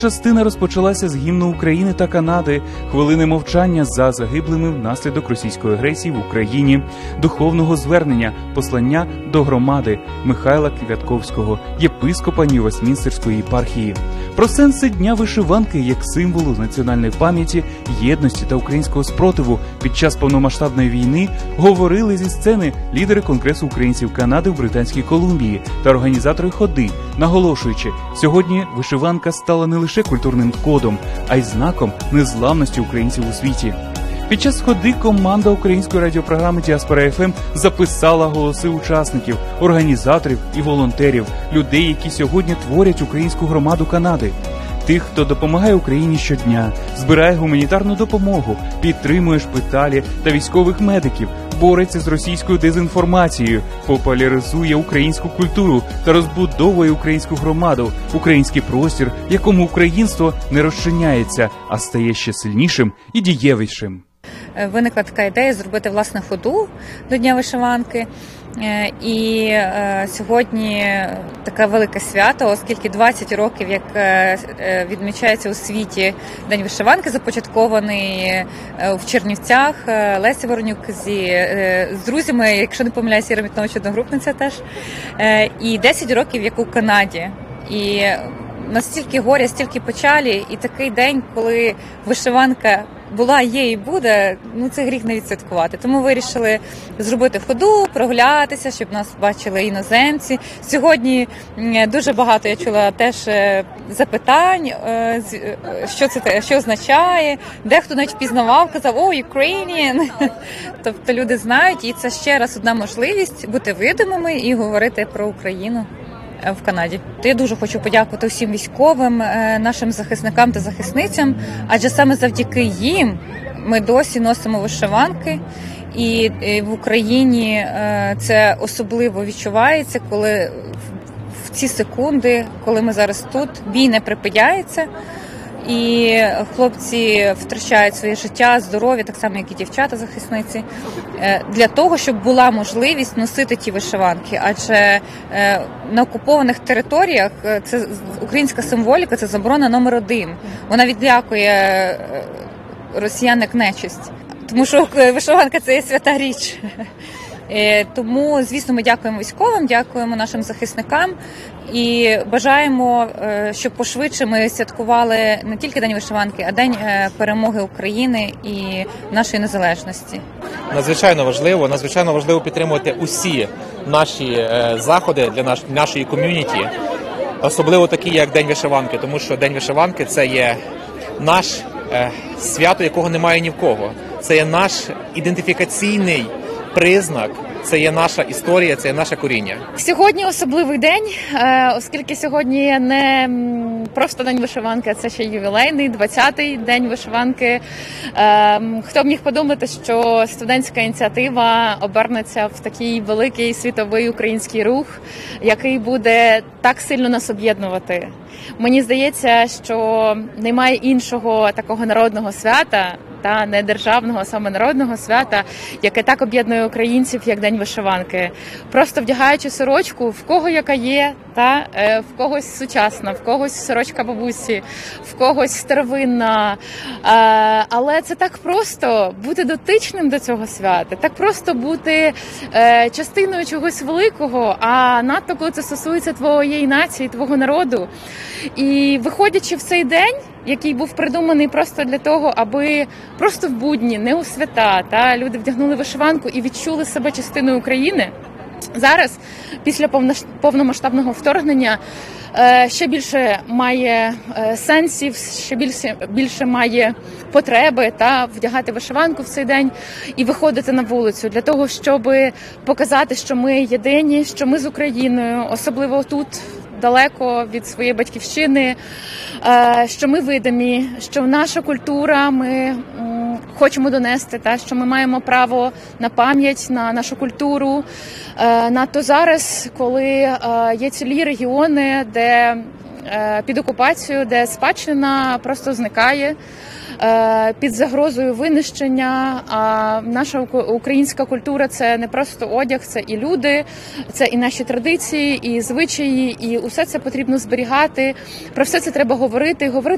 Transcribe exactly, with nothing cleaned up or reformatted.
Частина розпочалася з гімну України та Канади, хвилини мовчання за загиблими внаслідок російської агресії в Україні, духовного звернення, послання до громади Михайла Квятковського, єпископа Нью-Вестмінстерської єпархії. Про сенси Дня вишиванки як символу національної пам'яті, єдності та українського спротиву під час повномасштабної війни говорили зі сцени лідери Конгресу українців Канади в Британській Колумбії та організатори ходи, наголошуючи, сьогодні вишиванка стала не лише культурним кодом, а й знаком незламності українців у світі. Під час ходи команда української радіопрограми «Діаспора еф ем» записала голоси учасників, організаторів і волонтерів, людей, які сьогодні творять українську громаду Канади. Тих, хто допомагає Україні щодня, збирає гуманітарну допомогу, підтримує шпиталі та військових медиків, бореться з російською дезінформацією, популяризує українську культуру та розбудовує українську громаду, український простір, в якому українство не розчиняється, а стає ще сильнішим і дієвішим. Виникла така ідея зробити власне ходу до Дня вишиванки. І е, сьогодні таке велике свято, оскільки двадцять років, як е, відмічається у світі День вишиванки, започаткований е, в Чернівцях, е, Леся Воронюк зі, е, з друзями, якщо не помиляюся, Іра Мітнович одногрупниця теж, е, і десять років, як у Канаді. І настільки горя, стільки печалі, і такий день, коли вишиванка була, є і буде, ну це гріх не відсвяткувати. Тому вирішили зробити ходу, прогулятися, щоб нас бачили іноземці. Сьогодні дуже багато я чула теж запитань, що це, що означає. Дехто навіть впізнавав, казав «О, Ukrainian!». Тобто люди знають, і це ще раз одна можливість бути видимими і говорити про Україну в Канаді. Я дуже хочу подякувати всім військовим, нашим захисникам та захисницям, адже саме завдяки їм ми досі носимо вишиванки, і в Україні це особливо відчувається, коли в ці секунди, коли ми зараз тут, бій не припиняється, і хлопці втрачають своє життя, здоров'я, так само, як і дівчата-захисниці, для того, щоб була можливість носити ті вишиванки. Адже на окупованих територіях це українська символіка, це заборона номер один. Вона відлякує росіян як нечисть. Тому що вишиванка – це є свята річ. Тому, звісно, ми дякуємо військовим, дякуємо нашим захисникам і бажаємо, щоб пошвидше ми святкували не тільки День вишиванки, а День перемоги України і нашої незалежності. Надзвичайно важливо, надзвичайно важливо підтримувати усі наші заходи для наш, нашої ком'юніті, особливо такі, як День вишиванки, тому що День вишиванки – це є наш свято, якого немає ні в кого. Це є наш ідентифікаційний признак, це є наша історія, це є наше коріння. Сьогодні особливий день, оскільки сьогодні не просто День вишиванки, а це ще ювілейний, двадцятий День вишиванки. Хто б міг подумати, що студентська ініціатива обернеться в такий великий світовий український рух, який буде так сильно нас об'єднувати. Мені здається, що немає іншого такого народного свята, та не державного, а саме народного свята, яке так об'єднує українців, як День вишиванки. Просто вдягаючи сорочку, в кого яка є, та е, в когось сучасна, в когось сорочка бабусі, в когось старовинна. Е, але це так просто бути дотичним до цього свята, так просто бути е, частиною чогось великого, а надто коли це стосується твоєї нації, твого народу. І виходячи в цей день, який був придуманий просто для того, аби просто в будні, не у свята, та люди вдягнули вишиванку і відчули себе частиною України. Зараз, після повномасштабного вторгнення, ще більше має сенсів, ще більше, більше має потреби та вдягати вишиванку в цей день і виходити на вулицю для того, щоб показати, що ми єдині, що ми з Україною, особливо тут, далеко від своєї батьківщини, що ми видимі, що наша культура, ми хочемо донести, та, що ми маємо право на пам'ять, на нашу культуру. Надто зараз, коли є цілі регіони, де під окупацією, де спадщина просто зникає, під загрозою винищення. А наша українська культура – це не просто одяг, це і люди, це і наші традиції, і звичаї, і усе це потрібно зберігати. Про все це треба говорити, говорити